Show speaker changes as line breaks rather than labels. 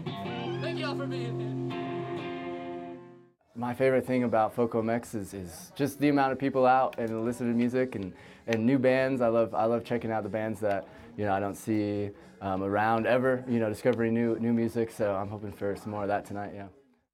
Thank y'all for being here.
My favorite thing about FocoMX is just the amount of people out and listen to music and new bands. I love checking out the bands that I don't see around ever. Discovering new music. So I'm hoping for some more of that tonight. Yeah.